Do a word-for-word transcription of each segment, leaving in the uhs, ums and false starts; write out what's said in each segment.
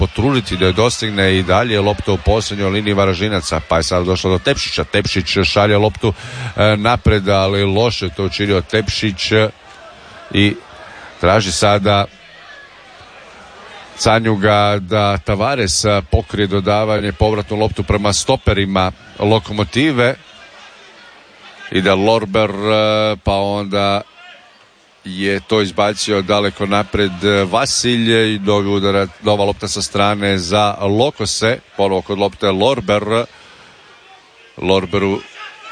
potruditi da je dostigne i dalje lopta u posljednjoj liniji Varaždinaca, pa je sad došlo do Tepšića. Tepšić šalje loptu napred, ali loše to učinio Tepšić i traži sada Canjuga da Tavares pokrije dodavanje, povratnu loptu prema stoperima Lokomotive. Ide Lorber, pa onda je to izbacio daleko napred Vasilj i novi udarac, nova lopta sa strane za Lokose, ponovo kod lopte Lorber. Lorberu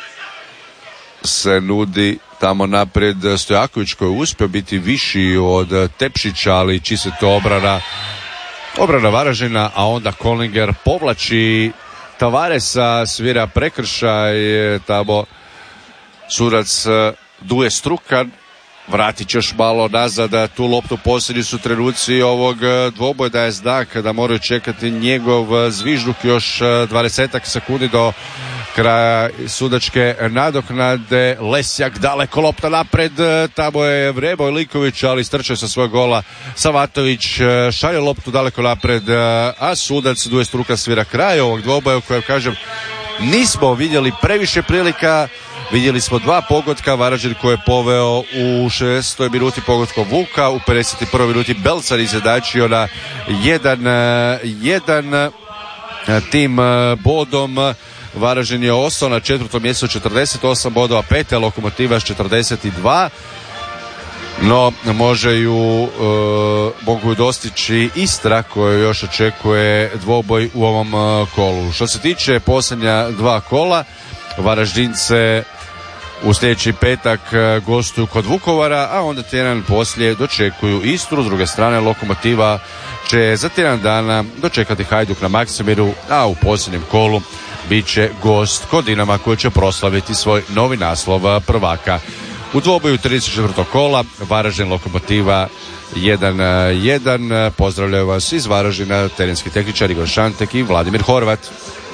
se nudi tamo napred Stojaković koji je uspio biti viši od Tepšića, ali čisto to obrana obrana Varaždina, a onda Kollinger povlači Tavaresa, svira prekršaj tamo sudac Duje Strukan. Vratit će još malo nazad tu loptu, posljednji su trenuci ovog dvoboja, da je znak da moraju čekati njegov zvižduk, još dvadesetak sekundi do kraja sudačke nadoknade. Lesjak daleko, lopta napred, tamo je Vrebo Liković, ali strčao sa svojeg gola. Savatović šalje loptu daleko napred, a sudac Duje Strukan svira kraj ovog dvoboja u kojem, kažem, nismo vidjeli previše prilika. Vidjeli smo dva pogotka, Varaždin koji je poveo u šestoj minuti pogodkom Vuka, u pedeset prvoj minuti Belcar izjedačio na jedan jedan tim bodom. Varaždin je ostao na četvrtom mjestu četrdeset osam bodova, peta Lokomotiva s četrdeset dva, no može ju, e, mogu dostići Istra koja još očekuje dvoboj u ovom kolu. Što se tiče posljednja dva kola, Varaždince u sljedeći petak gostuju kod Vukovara, a onda tjedan poslije dočekuju Istru. S druge strane, Lokomotiva će za tjedan dana dočekati Hajduk na Maksimiru, a u posljednjem kolu bit će gost kod Dinama koji će proslaviti svoj novi naslov prvaka. U dvoboju trideset četvrtog kola Varaždin Lokomotiva jedan jedan. Pozdravljaju vas iz Varaždina terenski tehničar Igor Šantek i Vladimir Horvat.